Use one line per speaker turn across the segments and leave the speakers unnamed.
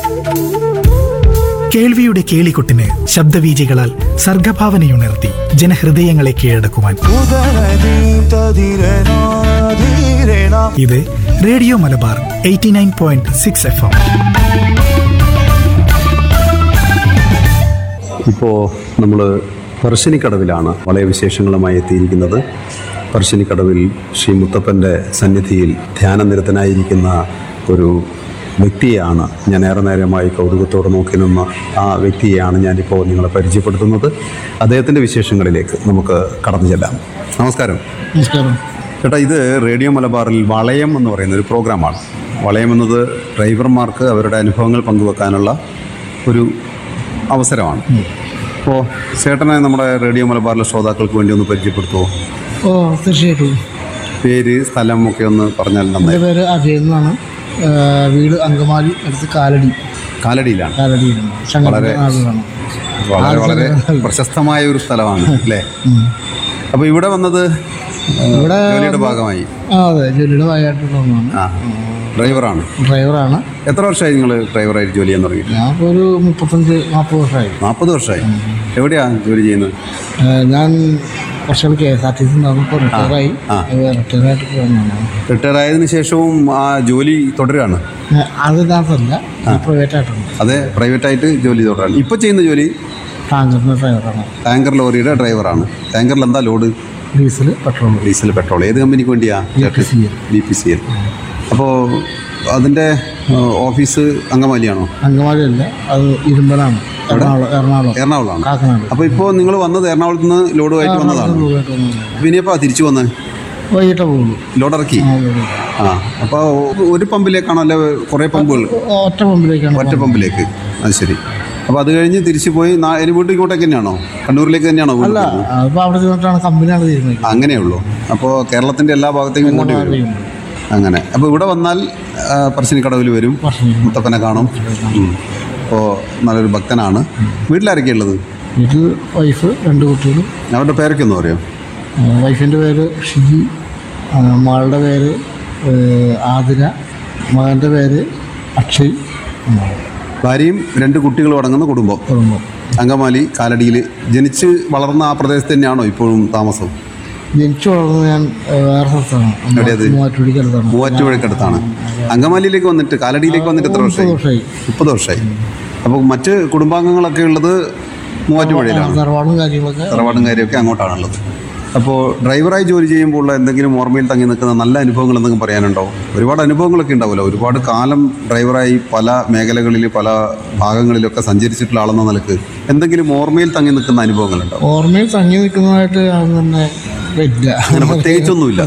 കേൾവിയുടെ കേളികൊട്ടിന് ശബ്ദവീചികളാൽ സർഗഭാവനയുണർത്തി ജനഹൃദയങ്ങളെ കീഴടക്കുവാൻ ഇത് radio Malabar 89.6 FM.
ഇപ്പോൾ നമ്മൾ പറശ്ശിനിക്കടവിലാണ് വളരെ വിശേഷങ്ങളുമായി എത്തിയിരിക്കുന്നത്. പറശ്ശിനിക്കടവിൽ ശ്രീ മുത്തപ്പൻ്റെ സന്നിധിയിൽ ധ്യാനനിരതനായിരിക്കുന്ന ഒരു വ്യക്തിയെയാണ് ഞാൻ ഏറെ നേരമായി കൗതുകത്തോടെ നോക്കി നിന്ന ആ വ്യക്തിയെയാണ് ഞാനിപ്പോൾ നിങ്ങളെ പരിചയപ്പെടുത്തുന്നത്. അദ്ദേഹത്തിൻ്റെ വിശേഷങ്ങളിലേക്ക് നമുക്ക് കടന്നു ചെല്ലാം. നമസ്കാരം.
നമസ്കാരം
ചേട്ടാ, ഇത് റേഡിയോ മലബാറിൽ വളയം എന്ന് പറയുന്ന ഒരു പ്രോഗ്രാമാണ്. വളയം എന്നത് ഡ്രൈവർമാർക്ക് അവരുടെ അനുഭവങ്ങൾ പങ്കുവെക്കാനുള്ള ഒരു അവസരമാണ്. അപ്പോൾ ചേട്ടനെ നമ്മുടെ റേഡിയോ മലബാറിലെ ശ്രോതാക്കൾക്ക് വേണ്ടി ഒന്ന് പരിചയപ്പെടുത്തുമോ?
ഓ തീർച്ചയായിട്ടും.
പേര്, സ്ഥലം ഒക്കെ ഒന്ന് പറഞ്ഞാൽ നന്നായി.
എൻ്റെ പേര് അജയ് എന്നാണ്. വീട് അങ്കമാലി അടുത്ത്
കാലടിയിലാണ്.
വളരെ
വളരെ വളരെ പ്രശസ്തമായ ഒരു സ്ഥലമാണ് അല്ലേ? അപ്പോൾ ഇവിടെ വന്നത്
ഇവിടെ
ജോലിയുടെ ഭാഗമായി?
അതെ, ജോലിയുടെ ഭാഗമായിട്ടുള്ള ഒന്നാണ്.
ഡ്രൈവറാണ്. എത്ര വർഷമായി നിങ്ങൾ ഡ്രൈവറായിട്ട് ജോലി ചെയ്യാൻ തുടങ്ങിയിട്ട്?
ഞാൻ ഒരു 35-40 വർഷമായി.
40 വർഷമായി. എവിടെയാണ് ജോലി ചെയ്യുന്നത്?
ഞാൻ കുറച്ചുകൾ KSRTC ഉണ്ടാകുമ്പോൾ റിട്ടയറായിട്ട് പോകുന്നതാണ്.
റിട്ടയർ ആയതിനു ശേഷവും ആ ജോലി തുടരുകയാണ്?
അതിനകത്തല്ല, പ്രൈവറ്റായിട്ടുണ്ട്.
അതെ, പ്രൈവറ്റായിട്ട് ജോലി തുടരാണ്. ഇപ്പോൾ ചെയ്യുന്ന ജോലി
ടാങ്കറിൻ്റെ ഡ്രൈവറാണ്.
ടാങ്കർ ലോറിയുടെ ഡ്രൈവറാണ്. ടാങ്കറിൽ എന്താ ലോഡ്? Diesel petrol. ഏത് കമ്പനിക്ക് വേണ്ടിയാ? BPCL. അപ്പോൾ അതിൻ്റെ ഓഫീസ് അങ്കമാലിയാണോ?
അങ്കമാലിയല്ല, അത് ഇരുമ്പലാണ്.
എറണാകുളമാണ്. അപ്പോൾ ഇപ്പോൾ നിങ്ങൾ വന്നത് എറണാകുളത്ത് നിന്ന് ലോഡുമായിട്ട് വന്നതാണ്. പിന്നെ ഇപ്പോൾ തിരിച്ചു വന്നത്
വൈകിട്ട് പോകുള്ളൂ.
ലോഡ് ഇറക്കി. അപ്പോൾ ഒരു പമ്പിലേക്കാണോ അല്ലെ കുറേ പമ്പുകൾ?
ഒറ്റ പമ്പിലേക്ക്.
അത് ശരി. അപ്പോൾ അത് കഴിഞ്ഞ് തിരിച്ചു പോയി ഇനി വീട്ടിൽ ഇങ്ങോട്ടേക്ക് തന്നെയാണോ? കണ്ണൂരിലേക്ക് തന്നെയാണോ?
അല്ല, അപ്പോൾ അവിടെ ചെന്നിട്ടാണ് കമ്പനിയാണ് തീരുമാനിക്കുന്നത്.
അങ്ങനെയുള്ളൂ. അപ്പോൾ കേരളത്തിൻ്റെ എല്ലാ ഭാഗത്തേക്കും ഇങ്ങോട്ട് വരും. അങ്ങനെ. അപ്പോൾ ഇവിടെ വന്നാൽ പറശ്ശിനിക്കടവിൽ വരും, മുത്തപ്പനെ കാണും. അപ്പോൾ നല്ലൊരു ഭക്തനാണ്. വീട്ടിലാരൊക്കെയാണ് ഉള്ളത്?
വീട്ടിൽ വൈഫ്, 2 കുട്ടികൾ.
അവരുടെ പേരൊക്കെ ഒന്ന് പറയാം.
വൈഫിൻ്റെ പേര് ഷിജി, മകളുടെ പേര് ആതിര, മകൻ്റെ പേര് അക്ഷയ്.
ഭാര്യയും 2 കുട്ടികളും അടങ്ങുന്ന കുടുംബം. അങ്കമാലി കാലടിയിൽ ജനിച്ച് വളർന്ന ആ പ്രദേശത്ത് തന്നെയാണോ ഇപ്പോഴും താമസം?
ജനിച്ചു വളർന്നത് ഞാൻ വേറെ സ്ഥലത്താണ്.
മൂവാറ്റുപുഴക്കടുത്താണ്. അങ്കമാലിയിലേക്ക് വന്നിട്ട് കാലടിയിലേക്ക് വന്നിട്ട് എത്ര വർഷമായി? 30 വർഷമായി. അപ്പോൾ മറ്റ് കുടുംബാംഗങ്ങളൊക്കെ ഉള്ളത് മൂവാറ്റുപുഴയിലാണ്. തറവാടും കാര്യമൊക്കെ അങ്ങോട്ടാണുള്ളത്. അപ്പോൾ ഡ്രൈവറായി ജോലി ചെയ്യുമ്പോൾ ഉള്ള എന്തെങ്കിലും ഓർമ്മയിൽ തങ്ങി നിൽക്കുന്ന നല്ല അനുഭവങ്ങൾ എന്തെങ്കിലും പറയാനുണ്ടോ? ഒരുപാട് അനുഭവങ്ങളൊക്കെ ഉണ്ടാവുമല്ലോ. ഒരുപാട് കാലം ഡ്രൈവറായി പല മേഖലകളിൽ പല ഭാഗങ്ങളിലൊക്കെ സഞ്ചരിച്ചിട്ടുള്ള ആളെന്ന നിലക്ക് എന്തെങ്കിലും ഓർമ്മയിൽ തങ്ങി നിൽക്കുന്ന അനുഭവങ്ങളുണ്ടോ?
ഓർമ്മയിൽ തങ്ങി നിൽക്കുന്നതായിട്ട് തന്നെ
അങ്ങനെ പ്രത്യേകിച്ചൊന്നുമില്ല.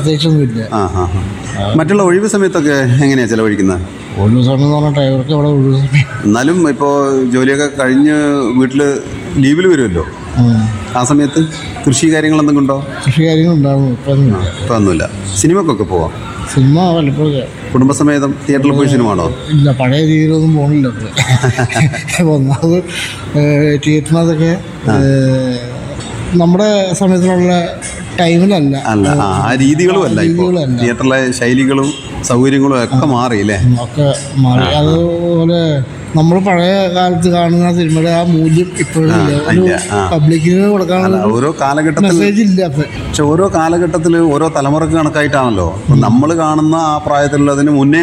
മറ്റുള്ള ഒഴിവ് സമയത്തൊക്കെ എങ്ങനെയാണ് ചിലവഴിക്കുന്നത്?
ഒഴിവ് സമയം എന്ന് പറഞ്ഞാൽ ഡ്രൈവർക്ക് അവിടെ ഒഴിവ് സമയം.
എന്നാലും ഇപ്പോൾ ജോലിയൊക്കെ കഴിഞ്ഞ് വീട്ടിൽ ലീവിൽ വരുമല്ലോ, ആ സമയത്ത് കൃഷി കാര്യങ്ങൾ എന്തെങ്കിലും ഉണ്ടോ?
കൃഷി കാര്യങ്ങൾ ഉണ്ടാകും.
ഇപ്പം ഒന്നുമില്ല. സിനിമക്കൊക്കെ പോവാം?
സിനിമ വല്ലപ്പോഴും.
കുടുംബസമേതം തിയേറ്ററിൽ പോയി സിനിമ ആണോ?
ഇല്ല, പഴയ രീതിയിലൊന്നും പോകണില്ല. ഒന്നാമത് തിയേറ്ററിനകത്തൊക്കെ നമ്മുടെ സമയത്തിലുള്ള ടൈമിലല്ല.
ആ രീതികളും അല്ല. ഇപ്പോൾ തിയേറ്ററിലെ ശൈലികളും സൗകര്യങ്ങളും ഒക്കെ മാറിയില്ലേ?
ഒക്കെ മാറി. അതുപോലെ നമ്മൾ പഴയ കാലത്ത് കാണുന്ന സിനിമയുടെ ആ മൂല്യം ഇപ്പോഴും പബ്ലിക്കിന് കൊടുക്കാനുള്ള
ഓരോ കാലഘട്ടത്തിൽ
മെസ്സേജ് ഇല്ല.
പക്ഷെ ഓരോ കാലഘട്ടത്തിൽ ഓരോ തലമുറക്ക് കണക്കായിട്ടാണല്ലോ നമ്മൾ കാണുന്ന ആ പ്രായത്തിലുള്ളതിന് മുന്നേ